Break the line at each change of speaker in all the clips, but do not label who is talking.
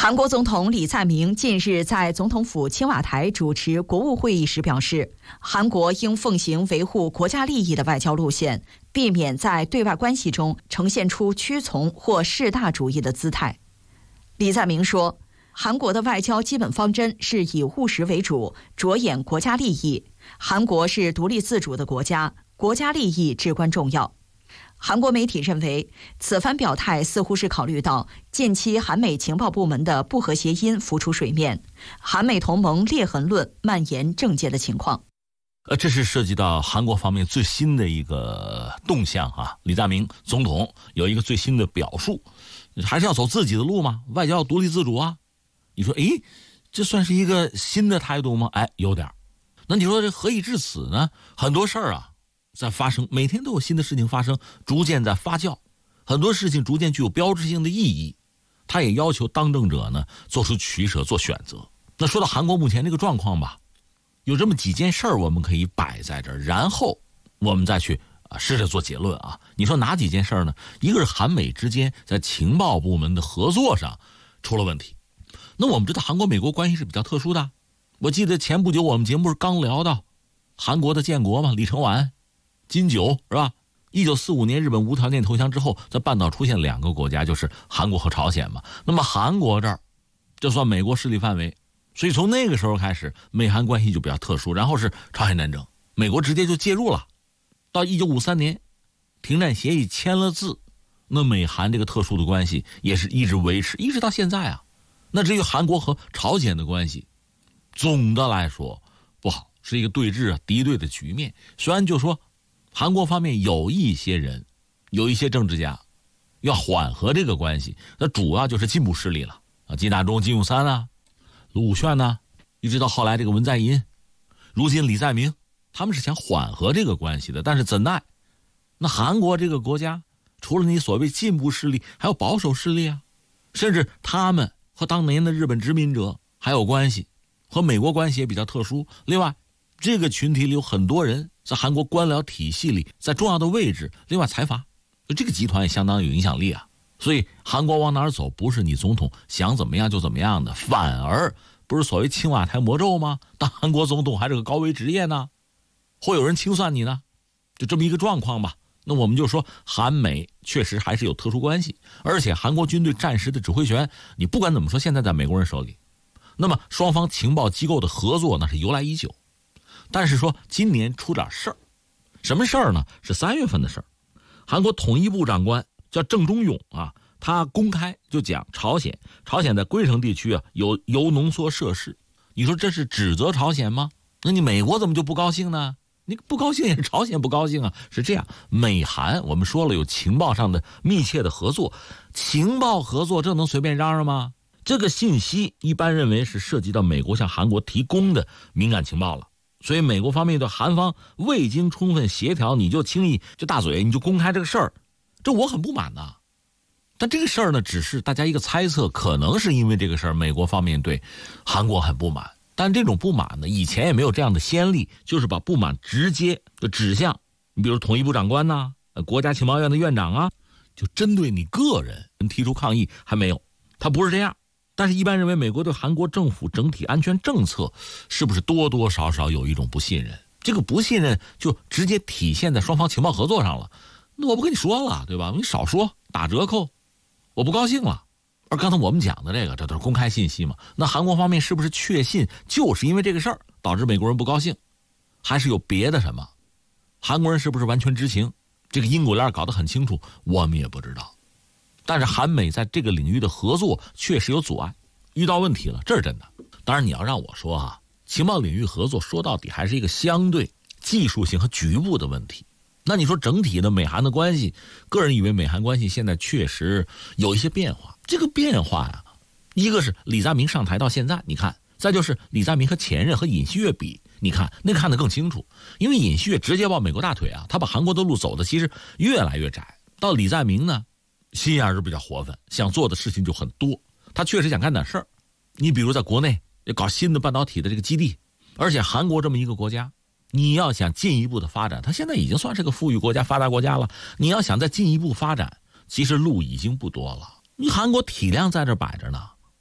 韩国总统李在明近日在总统府青瓦台主持国务会议时表示，韩国应奉行维护国家利益的外交路线，避免在对外关系中呈现出屈从或势大主义的姿态。李在明说，韩国的外交基本方针是以务实为主，着眼国家利益。韩国是独立自主的国家，国家利益至关重要。韩国媒体认为，此番表态似乎是考虑到近期韩美情报部门的不和谐音浮出水面，韩美同盟裂痕论蔓延政界的情况。
这是涉及到韩国方面最新的一个动向啊！李在明总统有一个最新的表述，还是要走自己的路嘛，外交要独立自主啊。你说，这算是一个新的态度吗？有点。那你说这何以至此呢？很多事儿啊在发生，每天都有新的事情发生，逐渐在发酵，很多事情逐渐具有标志性的意义。他也要求当政者呢做出取舍，做选择。那说到韩国目前这个状况吧，有这么几件事儿我们可以摆在这儿，然后我们再去试着做结论啊。你说哪几件事儿呢？一个是韩美之间在情报部门的合作上出了问题。那我们知道韩国美国关系是比较特殊的，我记得前不久我们节目是刚聊到韩国的建国嘛，李承晚、金九是吧？1945年日本无条件投降之后，在半岛出现两个国家，就是韩国和朝鲜嘛。那么韩国这儿这算美国势力范围，所以从那个时候开始，美韩关系就比较特殊。然后是朝鲜战争，美国直接就介入了。到1953年停战协议签了字，那美韩这个特殊的关系也是一直维持，一直到现在啊。那至于韩国和朝鲜的关系，总的来说不好，是一个对峙敌对的局面。虽然就说韩国方面有一些人，有一些政治家要缓和这个关系，那主要就是进步势力了啊，金大中、金泳三啊，卢武铉呢，一直到后来这个文在寅，如今李在明，他们是想缓和这个关系的。但是怎奈那韩国这个国家，除了你所谓进步势力，还有保守势力啊，甚至他们和当年的日本殖民者还有关系，和美国关系也比较特殊。另外这个群体里有很多人在韩国官僚体系里在重要的位置，另外财阀，这个集团也相当有影响力啊。所以韩国往哪儿走，不是你总统想怎么样就怎么样的，反而不是所谓青瓦台魔咒吗？当韩国总统还是个高危职业呢，会有人清算你呢，就这么一个状况吧。那我们就说韩美确实还是有特殊关系，而且韩国军队战时的指挥权，你不管怎么说现在在美国人手里，那么双方情报机构的合作那是由来已久。但是说今年出点事儿，什么事儿呢？是3月份的事儿。韩国统一部长官叫郑中勇啊，他公开就讲朝鲜在龟城地区啊有铀浓缩设施。你说这是指责朝鲜吗？那你美国怎么就不高兴呢？你不高兴也是朝鲜不高兴啊。是这样，美韩我们说了有情报上的密切的合作，情报合作这能随便嚷嚷吗？这个信息一般认为是涉及到美国向韩国提供的敏感情报了。所以美国方面对韩方未经充分协调，你就轻易就大嘴，你就公开这个事儿，这我很不满呐。但这个事儿呢，只是大家一个猜测，可能是因为这个事儿，美国方面对韩国很不满。但这种不满呢，以前也没有这样的先例，就是把不满直接就指向你，比如统一部长官呐、国家情报院的院长啊，就针对你个人提出抗议，还没有，他不是这样。但是一般认为美国对韩国政府整体安全政策是不是多多少少有一种不信任，这个不信任就直接体现在双方情报合作上了。那我不跟你说了对吧，你少说打折扣，我不高兴了。而刚才我们讲的这个，这都是公开信息嘛，那韩国方面是不是确信就是因为这个事儿导致美国人不高兴，还是有别的什么？韩国人是不是完全知情，这个因果链搞得很清楚，我们也不知道。但是韩美在这个领域的合作确实有阻碍，遇到问题了，这是真的。当然你要让我说啊，情报领域合作说到底还是一个相对技术性和局部的问题。那你说整体的美韩的关系，个人以为美韩关系现在确实有一些变化。这个变化呀，一个是李在明上台到现在，你看，再就是李在明和前任和尹锡悦比，你看那个看得更清楚。因为尹锡悦直接抱美国大腿啊，他把韩国的路走的其实越来越窄。到李在明呢，心眼是比较活泛，想做的事情就很多，他确实想干点事儿。你比如在国内搞新的半导体的这个基地，而且韩国这么一个国家，你要想进一步的发展，它现在已经算是个富裕国家、发达国家了，你要想再进一步发展，其实路已经不多了。你韩国体量在这摆着呢，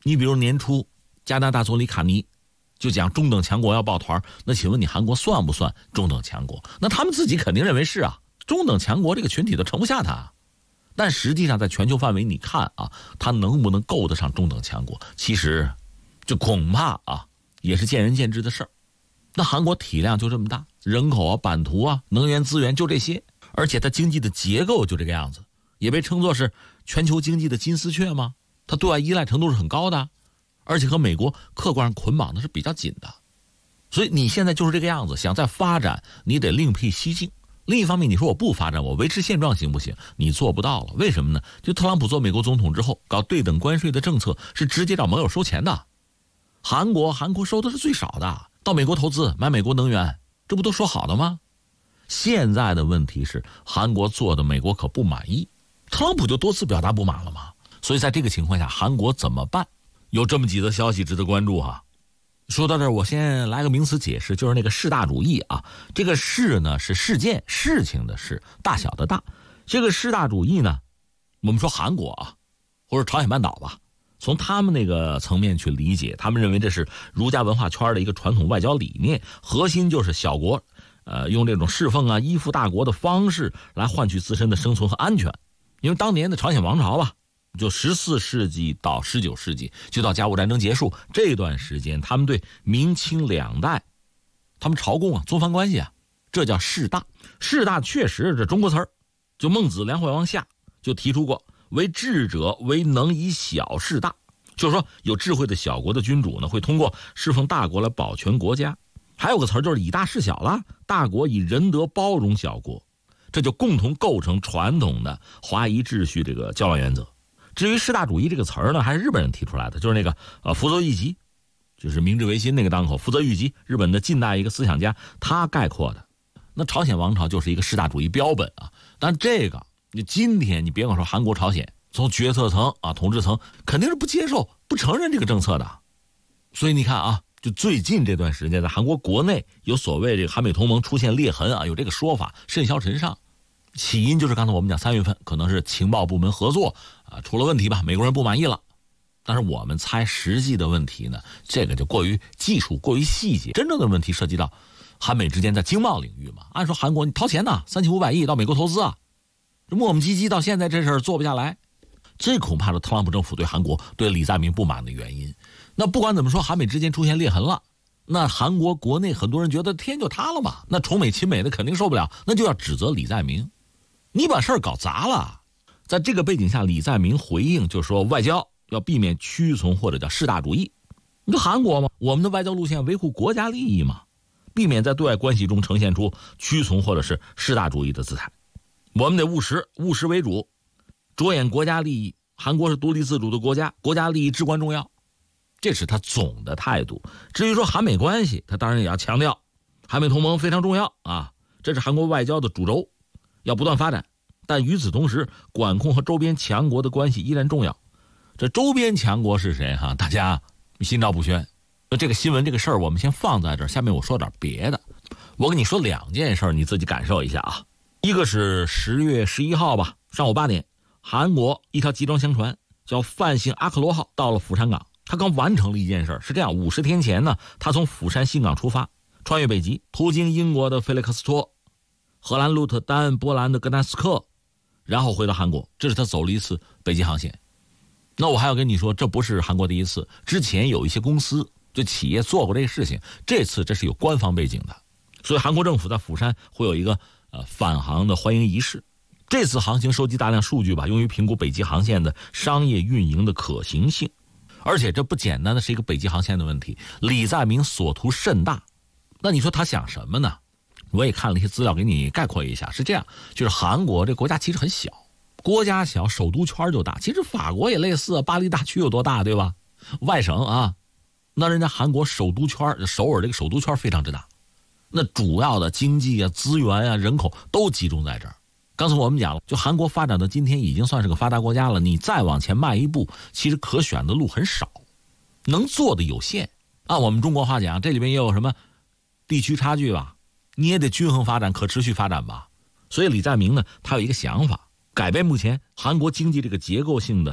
你比如年初加拿大总理卡尼就讲中等强国要抱团，那请问你韩国算不算中等强国？那他们自己肯定认为是啊，中等强国这个群体都盛不下它。但实际上在全球范围你看啊，它能不能够得上中等强国，其实这恐怕啊也是见仁见智的事儿。那韩国体量就这么大，人口啊、版图啊、能源资源就这些，而且它经济的结构就这个样子，也被称作是全球经济的金丝雀吗？它对外依赖程度是很高的，而且和美国客观上捆绑的是比较紧的。所以你现在就是这个样子，想再发展你得另辟蹊径。另一方面，你说我不发展，我维持现状行不行？你做不到了。为什么呢？就特朗普做美国总统之后，搞对等关税的政策是直接找盟友收钱的。韩国收的是最少的，到美国投资买美国能源，这不都说好的吗？现在的问题是韩国做的美国可不满意，特朗普就多次表达不满了嘛。所以在这个情况下，韩国怎么办？有这么几则消息值得关注哈。说到这儿，我先来个名词解释，就是那个事大主义啊。这个事呢是事件、事情的事，大小的大。这个事大主义呢，我们说韩国啊，或者朝鲜半岛吧，从他们那个层面去理解，他们认为这是儒家文化圈的一个传统外交理念，核心就是小国，用这种侍奉啊、依附大国的方式来换取自身的生存和安全。因为当年的朝鲜王朝吧，就14世纪到19世纪，就到甲午战争结束这段时间，他们对明清两代，他们朝贡啊、宗藩关系啊，这叫事大。事大确实这中国词儿，就孟子梁惠王下就提出过，为智者为能以小事大，就是说有智慧的小国的君主呢，会通过侍奉大国来保全国家。还有个词儿就是以大事小了，大国以仁德包容小国，这就共同构成传统的华夷秩序这个交往原则。至于事大主义这个词儿呢，还是日本人提出来的，就是那个福泽谕吉，就是明治维新那个当口，福泽谕吉，日本的近代一个思想家，他概括的。那朝鲜王朝就是一个事大主义标本啊。但这个你今天你别管说韩国、朝鲜，从决策层啊、统治层肯定是不接受、不承认这个政策的。所以你看啊，就最近这段时间，在韩国国内有所谓这个韩美同盟出现裂痕啊，有这个说法，甚嚣尘上。起因就是刚才我们讲3月份可能是情报部门合作出了问题吧，美国人不满意了。但是我们猜实际的问题呢，这个就过于技术、过于细节。真正的问题涉及到韩美之间在经贸领域嘛。按说韩国你掏钱呐，3500亿到美国投资啊，这磨磨唧唧到现在这事儿做不下来，这恐怕是特朗普政府对韩国、对李在明不满的原因。那不管怎么说，韩美之间出现裂痕了，那韩国国内很多人觉得天就塌了嘛，那崇美亲美的肯定受不了，那就要指责李在明，你把事儿搞砸了。在这个背景下，李在明回应就说，外交要避免屈从或者叫事大主义。你说韩国嘛，我们的外交路线维护国家利益嘛，避免在对外关系中呈现出屈从或者是事大主义的姿态。我们得务实，务实为主，着眼国家利益。韩国是独立自主的国家，国家利益至关重要，这是他总的态度。至于说韩美关系，他当然也要强调韩美同盟非常重要啊，这是韩国外交的主轴，要不断发展。但与此同时，管控和周边强国的关系依然重要。这周边强国是谁哈？大家心照不宣。这个新闻这个事儿我们先放在这儿，下面我说点别的。我跟你说2件事，你自己感受一下啊。一个是10月11号吧，上午8点，韩国一条集装箱船叫范姓阿克罗号到了釜山港。他刚完成了一件事，是这样：50天前呢，他从釜山新港出发，穿越北极，途经英国的菲雷克斯托、荷兰鹿特丹、波兰的格丹斯克，然后回到韩国。这是他走了一次北极航线。那我还要跟你说，这不是韩国第一次，之前有一些公司就企业做过这个事情，这次这是有官方背景的。所以韩国政府在釜山会有一个返航的欢迎仪式。这次航行收集大量数据吧，用于评估北极航线的商业运营的可行性。而且这不简单的是一个北极航线的问题，李在明所图甚大。那你说他想什么呢？我也看了一些资料给你概括一下，是这样，就是韩国这国家其实很小，国家小，首都圈就大。其实法国也类似，巴黎大区有多大，对吧？外省啊，那人家韩国首都圈，首尔这个首都圈非常之大，那主要的经济啊、资源啊、人口都集中在这儿。刚才我们讲了，就韩国发展到今天已经算是个发达国家了，你再往前迈一步，其实可选的路很少，能做的有限。按我们中国话讲，这里面也有什么地区差距吧，你也得均衡发展、可持续发展吧。所以李在明呢，他有一个想法，改变目前韩国经济这个结构性的